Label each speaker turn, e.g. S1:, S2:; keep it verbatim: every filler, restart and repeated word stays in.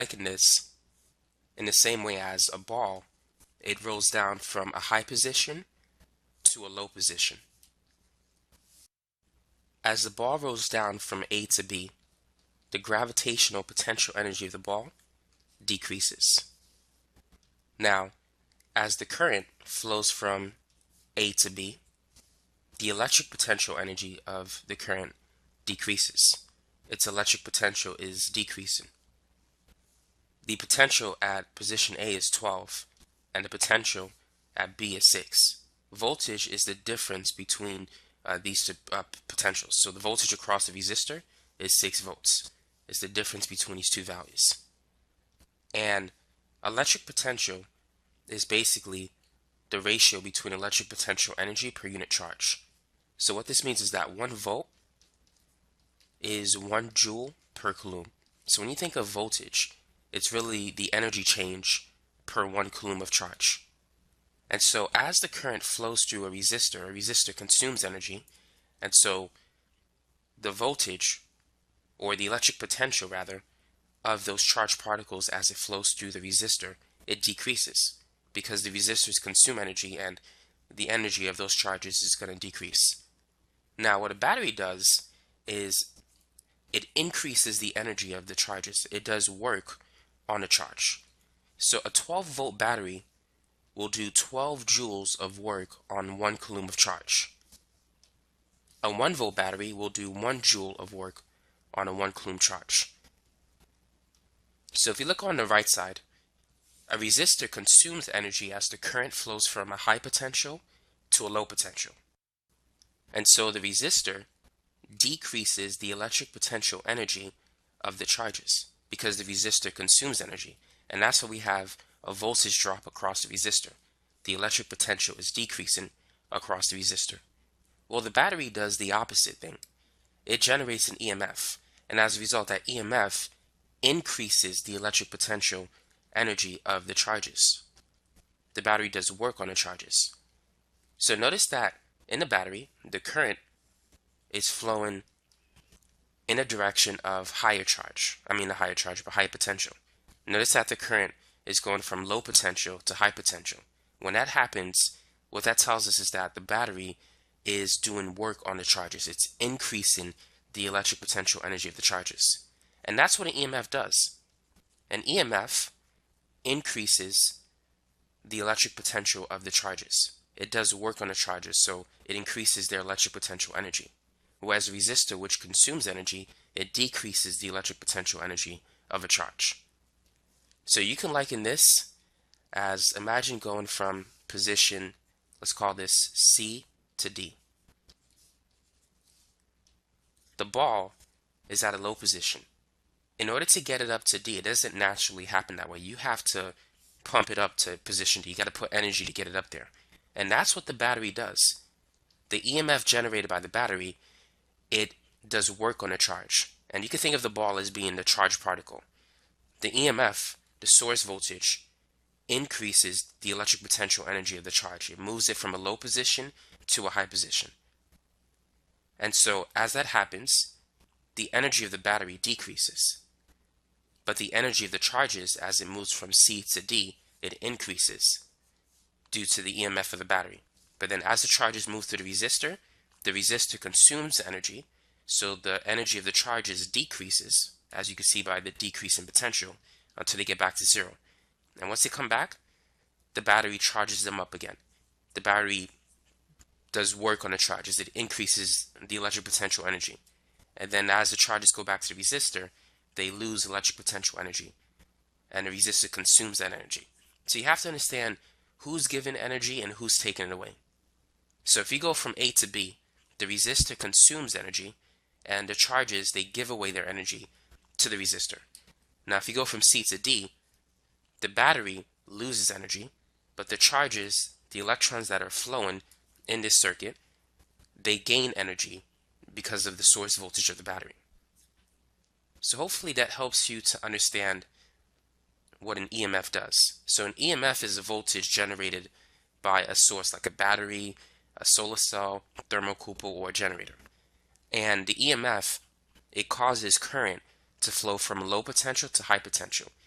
S1: liken this in the same way as a ball, it rolls down from a high position to a low position. As the ball rolls down from A to B, the gravitational potential energy of the ball decreases. Now, as the current flows from A to B, the electric potential energy of the current decreases. Its electric potential is decreasing. The potential at position A is twelve, and the potential at B is six. Voltage is the difference between uh, these two uh, potentials. So the voltage across the resistor is six volts. It's the difference between these two values. And electric potential is basically the ratio between electric potential energy per unit charge. So what this means is that one volt is one joule per coulomb. So when you think of voltage, it's really the energy change per one coulomb of charge. And so as the current flows through a resistor, a resistor consumes energy, and so the voltage, or the electric potential rather, of those charged particles as it flows through the resistor, it decreases because the resistors consume energy and the energy of those charges is going to decrease. Now what a battery does is it increases the energy of the charges. It does work on a charge. So a twelve volt battery will do twelve joules of work on one coulomb of charge. A one volt battery will do one joule of work on a one coulomb charge. So if you look on the right side, a resistor consumes energy as the current flows from a high potential to a low potential. And so the resistor decreases the electric potential energy of the charges because the resistor consumes energy. And that's why we have a voltage drop across the resistor. The electric potential is decreasing across the resistor. Well, the battery does the opposite thing. It generates an E M F, and as a result, that E M F increases the electric potential energy of the charges. The battery does work on the charges. So notice that in the battery, the current is flowing in a direction of higher charge. I mean the higher charge, but higher potential. Notice that the current is going from low potential to high potential. When that happens, what that tells us is that the battery is doing work on the charges. It's increasing the electric potential energy of the charges. And that's what an E M F does. An E M F increases the electric potential of the charges. It does work on the charges, so it increases their electric potential energy. Whereas a resistor, which consumes energy, it decreases the electric potential energy of a charge. So you can liken this as, imagine going from position, let's call this C to D. The ball is at a low position. In order to get it up to D, it doesn't naturally happen that way. You have to pump it up to position D. You got to put energy to get it up there. And that's what the battery does. The E M F generated by the battery, it does work on a charge. And you can think of the ball as being the charged particle. The E M F, the source voltage, increases the electric potential energy of the charge. It moves it from a low position to a high position. And so as that happens, the energy of the battery decreases. But the energy of the charges, as it moves from C to D, it increases due to the E M F of the battery. But then as the charges move through the resistor, the resistor consumes energy, so the energy of the charges decreases, as you can see by the decrease in potential, until they get back to zero. And once they come back, the battery charges them up again. The battery does work on the charges. It increases the electric potential energy. And then as the charges go back to the resistor, they lose electric potential energy. And the resistor consumes that energy. So you have to understand who's given energy and who's taking it away. So if you go from A to B, the resistor consumes energy, and the charges, they give away their energy to the resistor. Now if you go from C to D, the battery loses energy, but the charges, the electrons that are flowing in this circuit, they gain energy because of the source voltage of the battery. So hopefully that helps you to understand what an E M F does. So an E M F is a voltage generated by a source like a battery, a solar cell, thermocouple, or a generator. And the E M F, it causes current to flow from low potential to high potential.